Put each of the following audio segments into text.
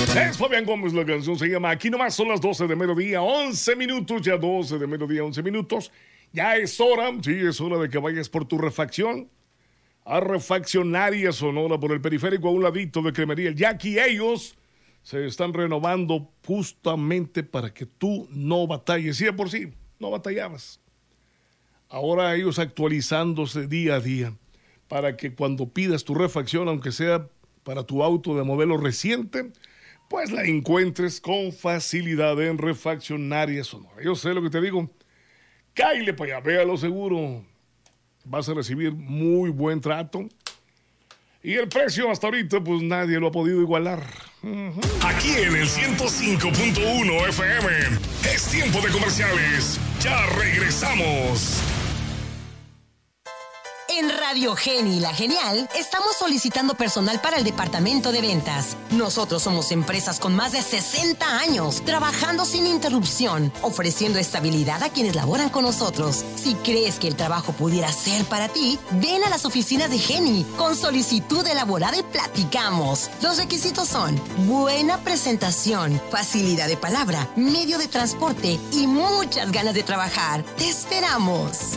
Es Fabián Gómez, la canción se llama Aquí Nomás. Son las 12 de mediodía, 11 minutos, ya 12 de mediodía, 11 minutos. Ya es hora, sí, es hora de que vayas por tu refacción a Refaccionaria Sonora por el periférico a un ladito de Cremería El Jackie. Ellos se están renovando justamente para que tú no batalles. Sí, de por sí, no batallabas. Ahora ellos actualizándose día a día para que cuando pidas tu refacción, aunque sea para tu auto de modelo reciente, pues la encuentres con facilidad en Refaccionaria Sonora. Yo sé lo que te digo. Cáile para allá, véalo seguro. Vas a recibir muy buen trato. Y el precio hasta ahorita, pues nadie lo ha podido igualar. Aquí en el 105.1 FM. Es tiempo de comerciales. Ya regresamos. En Radio Geni, la Genial, estamos solicitando personal para el departamento de ventas. Nosotros somos empresas con más de 60 años, trabajando sin interrupción, ofreciendo estabilidad a quienes laboran con nosotros. Si crees que el trabajo pudiera ser para ti, ven a las oficinas de Geni con solicitud elaborada y platicamos. Los requisitos son buena presentación, facilidad de palabra, medio de transporte y muchas ganas de trabajar. ¡Te esperamos!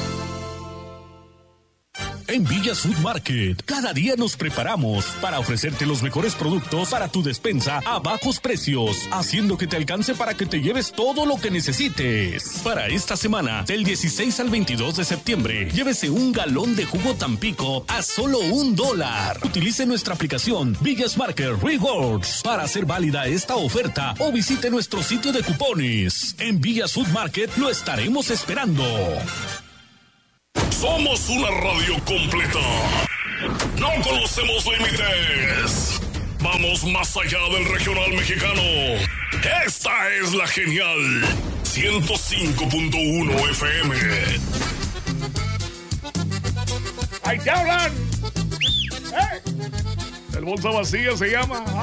En Villas Food Market, cada día nos preparamos para ofrecerte los mejores productos para tu despensa a bajos precios, haciendo que te alcance para que te lleves todo lo que necesites. Para esta semana, del 16 al 22 de septiembre, llévese un galón de jugo Tampico a solo $1. Utilice nuestra aplicación Villas Market Rewards para hacer válida esta oferta o visite nuestro sitio de cupones. En Villas Food Market lo estaremos esperando. Somos una radio completa. No conocemos límites. Vamos más allá del regional mexicano. Esta es la Genial 105.1 FM. ¡Ahí te hablan! El bolsa vacía se llama.